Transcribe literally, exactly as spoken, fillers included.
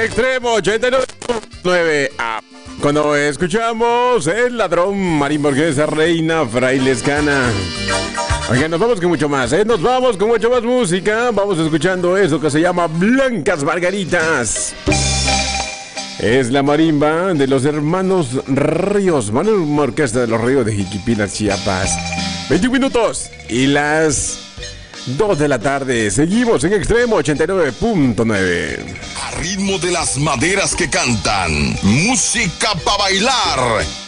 Extremo ochenta y nueve punto nueve. Ah, cuando escuchamos El Ladrón, Marín Borghese, Reina Frailescana. Oigan, nos vamos con mucho más, ¿eh? Nos vamos con mucho más música. Vamos escuchando eso que se llama Blancas Margaritas. Es la marimba de los hermanos Ríos, una orquesta de los Ríos de Jiquipila, Chiapas. veintiún minutos y las dos de la tarde. Seguimos en Extremo ochenta y nueve punto nueve. A ritmo de las maderas que cantan, música para bailar.